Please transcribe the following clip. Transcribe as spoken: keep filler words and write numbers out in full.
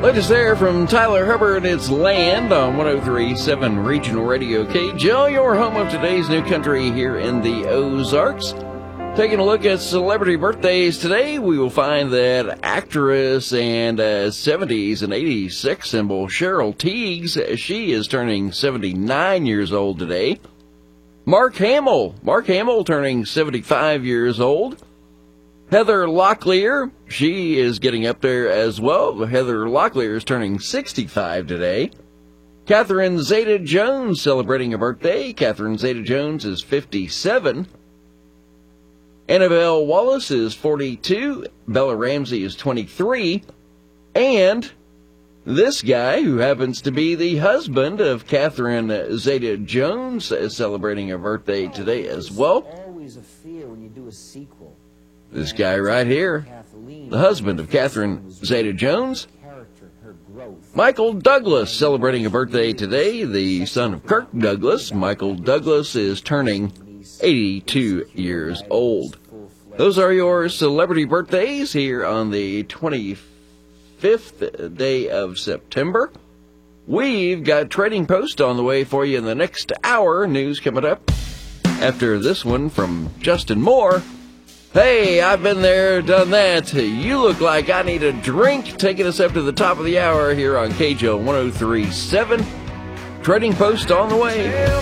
Latest there from Tyler Hubbard, it's Land on one oh three point seven Regional Radio K J O, your home of today's new country here in the Ozarks. Taking a look at celebrity birthdays today, we will find that actress and uh, seventies and eighties sex symbol Cheryl Tiegs, she is turning seventy-nine years old today. Mark Hamill, Mark Hamill turning seventy-five years old. Heather Locklear, she is getting up there as well. Heather Locklear is turning sixty-five today. Catherine Zeta-Jones celebrating a birthday. Catherine Zeta-Jones is fifty-seven. Annabelle Wallace is forty-two. Bella Ramsey is twenty-three. And this guy, who happens to be the husband of Catherine Zeta-Jones, is celebrating a birthday today as well. Always a fear when you do a sequel. This guy right here, the husband of Catherine Zeta-Jones, Michael Douglas, celebrating a birthday today, the son of Kirk Douglas. Michael Douglas is turning eighty-two years old. Those are your celebrity birthdays here on the twenty-fifth day of September. We've got Trading Post on the way for you in the next hour. News coming up after this one from Justin Moore. Hey, I've been there, done that. You look like I need a drink. Taking us up to the top of the hour here on K J O one oh three point seven. Trading Post on the way.